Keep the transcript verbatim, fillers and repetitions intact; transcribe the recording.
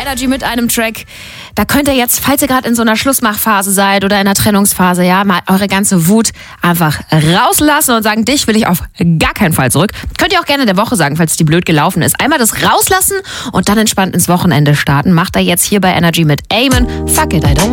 Energy mit einem Track. Da könnt ihr jetzt, falls ihr gerade in so einer Schlussmachphase seid oder in einer Trennungsphase, ja, mal eure ganze Wut einfach rauslassen und sagen, dich will ich auf gar keinen Fall zurück. Könnt ihr auch gerne der Woche sagen, falls die blöd gelaufen ist. Einmal das rauslassen und dann entspannt ins Wochenende starten. Macht er jetzt hier bei Energy mit Amen. Fuck it, I don't